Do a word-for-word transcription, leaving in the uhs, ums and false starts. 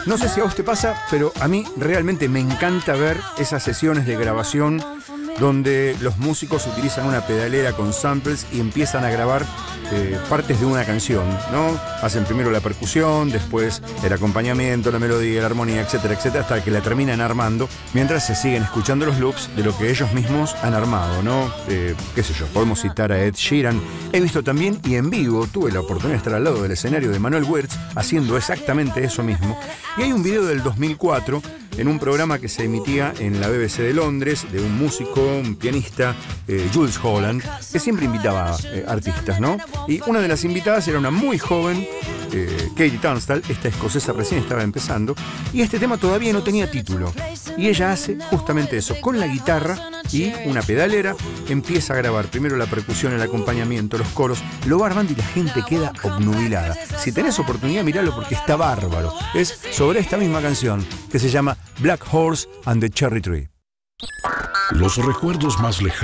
No sé si a vos te pasa, pero a mí realmente me encanta ver esas sesiones de grabación donde los músicos utilizan una pedalera con samples y empiezan a grabar eh, partes de una canción, ¿no? Hacen primero la percusión, después el acompañamiento, la melodía, la armonía, etcétera, etcétera, hasta que la terminan armando, mientras se siguen escuchando los loops de lo que ellos mismos han armado, ¿no? Eh, qué sé yo, podemos citar a Ed Sheeran. He visto también, y en vivo, tuve la oportunidad de estar al lado del escenario de Manuel Wirtz haciendo exactamente eso mismo. Y hay un video del dos mil cuatro en un programa que se emitía en la B B C de Londres, de un músico, un pianista, eh, Jools Holland, que siempre invitaba eh, artistas, ¿no? Y una de las invitadas era una muy joven, eh, Katie Tunstall, esta escocesa recién estaba empezando, y este tema todavía no tenía título. Y ella hace justamente eso, con la guitarra y una pedalera, empieza a grabar primero la percusión, el acompañamiento, los coros, lo va armando y la gente queda obnubilada. Si tenés oportunidad, miralo porque está bárbaro. Es sobre esta misma canción que se llama Black Horse and the Cherry Tree. Los recuerdos más lejanos